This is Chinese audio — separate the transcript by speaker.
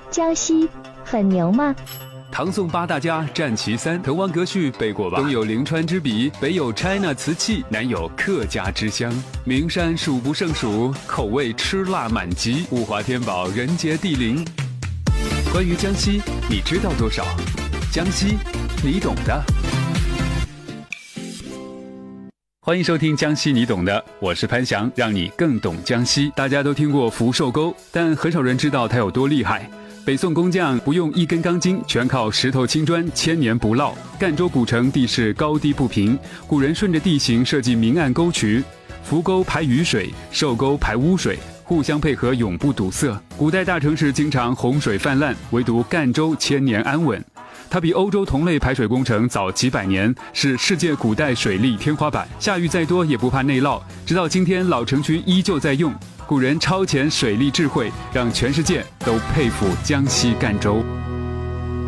Speaker 1: 江西很牛吗？
Speaker 2: 唐宋八大家占其三，滕王阁序背过吧？东有临川之笔，北有 China 瓷器，南有客家之乡。名山数不胜数，口味吃辣满级，物华天宝，人杰地灵。关于江西，你知道多少？江西，你懂的。欢迎收听江西你懂的，我是潘翔，让你更懂江西。大家都听过福寿沟，但很少人知道它有多厉害。北宋工匠不用一根钢筋，全靠石头青砖，千年不涝。赣州古城地势高低不平，古人顺着地形设计明暗沟渠，福沟排雨水，寿沟排污水，互相配合，永不堵塞。古代大城市经常洪水泛滥，唯独赣州千年安稳。它比欧洲同类排水工程早几百年，是世界古代水利天花板。下雨再多也不怕内涝，直到今天老城区依旧在用。古人超前水利智慧，让全世界都佩服江西赣州。